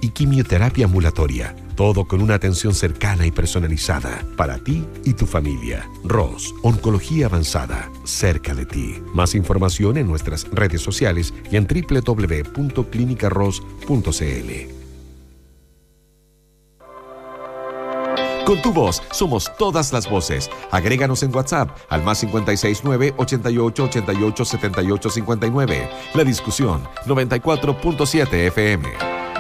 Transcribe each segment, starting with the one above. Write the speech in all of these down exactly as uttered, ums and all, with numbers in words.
y quimioterapia ambulatoria. Todo con una atención cercana y personalizada para ti y tu familia. Ross, Oncología Avanzada, cerca de ti. Más información en nuestras redes sociales y en doble u doble u doble u punto clínica ross punto c l. Con tu voz somos todas las voces. Agréganos en WhatsApp al más cinco seis nueve, ochenta y ocho, ochenta y ocho, setenta y ocho cincuenta y nueve. La Discusión noventa y cuatro punto siete F M.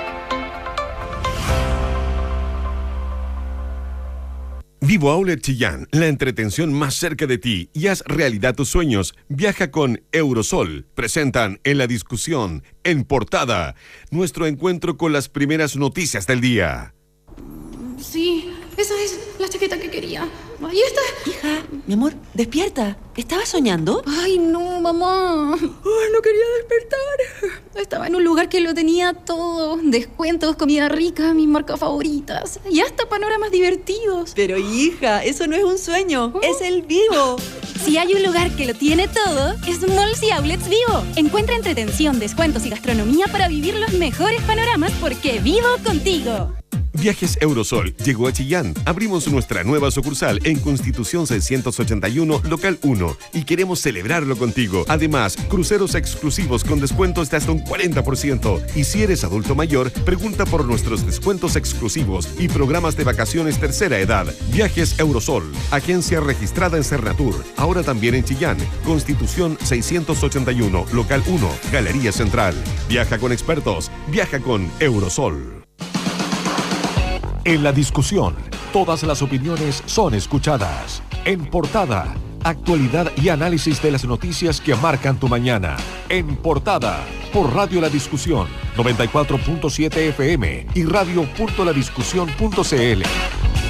Vivo Outlet Chillán, la entretención más cerca de ti, y haz realidad tus sueños. Viaja con Eurosol. Presentan en La Discusión, en portada, nuestro encuentro con las primeras noticias del día. Sí, esa es la chaqueta que quería. Ahí está. Hija, mi amor, despierta. ¿Estabas soñando? Ay, no, mamá. Ay, no quería despertar. Estaba en un lugar que lo tenía todo. Descuentos, comida rica, mis marcas favoritas. Y hasta panoramas divertidos. Pero hija, eso no es un sueño. ¿Oh? Es el Vivo. Si hay un lugar que lo tiene todo, es Malls y Outlets Vivo. Encuentra entretención, descuentos y gastronomía para vivir los mejores panoramas porque vivo contigo. Viajes Eurosol llegó a Chillán. Abrimos nuestra nueva sucursal en Constitución seiscientos ochenta y uno, local uno, y queremos celebrarlo contigo. Además, cruceros exclusivos con descuentos de hasta un cuarenta por ciento. Y si eres adulto mayor, pregunta por nuestros descuentos exclusivos y programas de vacaciones tercera edad. Viajes Eurosol, agencia registrada en Cernatur, ahora también en Chillán. Constitución seiscientos ochenta y uno, local uno, Galería Central. Viaja con expertos, viaja con Eurosol. En La Discusión, todas las opiniones son escuchadas. En portada, actualidad y análisis de las noticias que marcan tu mañana. En portada, por Radio La Discusión, noventa y cuatro punto siete F M y radio punto la discusión punto c l.